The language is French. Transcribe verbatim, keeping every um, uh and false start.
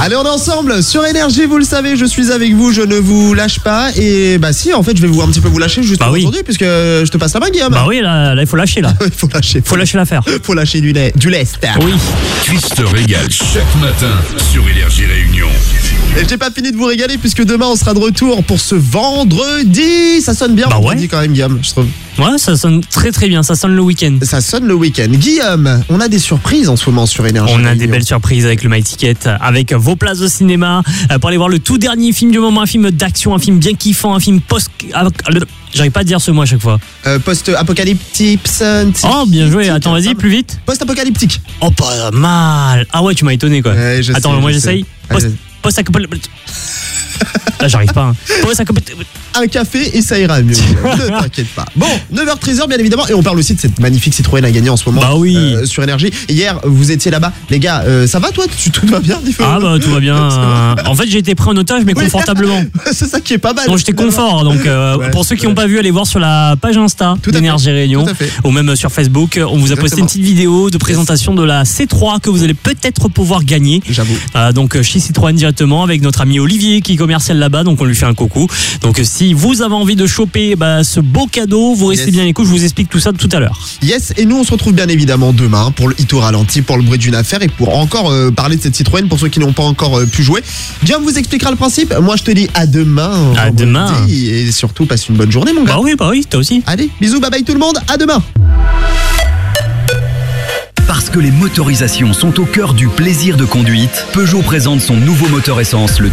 Allez, on est ensemble sur Énergie, vous le savez, je suis avec vous, je ne vous lâche pas. Et bah si, en fait, je vais vous un petit peu vous lâcher juste bah oui. aujourd'hui, puisque je te passe la main, Guillaume. Bah oui, là, là il faut lâcher, là. Il faut lâcher. Faut lâcher l'affaire. Faut lâcher du lait, du lest. Oui. Twist te régale chaque matin sur Énergie Réunion. Et j'ai pas fini de vous régaler, puisque demain, on sera de retour pour ce vendredi. Ça sonne bien, bah vendredi ouais. quand même, Guillaume, je trouve. Ouais, ça sonne très très bien, ça sonne le week-end. Ça sonne le week-end. Guillaume, on a des surprises en ce moment sur Énergie. On a Réunion. des belles surprises avec le My Ticket, avec vos places de cinéma, pour aller voir le tout dernier film du moment, un film d'action, un film bien kiffant, un film post... J'arrive pas à dire ce mot à chaque fois. Euh, post-apocalyptique. Oh, bien joué. Attends, vas-y, plus vite. Post-apocalyptique. Oh, pas mal. Ah ouais, tu m'as étonné, quoi. Ouais, je Attends, sais, moi je j'essaye. sais. Post... Post-apocalyptique. Là, j'arrive pas. Hein. Post-apocalyptique. Un café et ça ira mieux. Ne t'inquiète pas. Bon, neuf heures treize bien évidemment. Et on parle aussi de cette magnifique Citroën à gagner en ce moment. Bah oui. euh, sur Énergie. Hier, vous étiez là-bas. Les gars, euh, ça va toi? tu, Tout va bien? Ah bah tout va bien. Euh, en fait, j'ai été pris en otage, mais oui. confortablement. C'est ça qui est pas mal. Donc j'étais confort. Donc euh, ouais, pour ceux qui ouais. n'ont pas vu, allez voir sur la page Insta d'Énergie Réunion. Ou même sur Facebook. On vous a posté une petite vidéo de présentation de la C trois que vous allez peut-être pouvoir gagner. J'avoue. Euh, donc chez Citroën directement avec notre ami Olivier qui est commercial là-bas. Donc on lui fait un coucou. Donc si vous avez envie de choper bah, ce beau cadeau, vous restez yes. bien écoute, je vous explique tout ça tout à l'heure. Yes, et nous on se retrouve bien évidemment demain pour le hit au ralenti, pour le bruit d'une affaire et pour encore euh, parler de cette Citroën pour ceux qui n'ont pas encore euh, pu jouer. Guillaume vous expliquera le principe. Moi je te dis à demain. À demain. Et surtout passe une bonne journée mon gars. Bah oui, bah oui, toi aussi. Allez, bisous, bye bye tout le monde, à demain. Parce que les motorisations sont au cœur du plaisir de conduite, Peugeot présente son nouveau moteur essence, le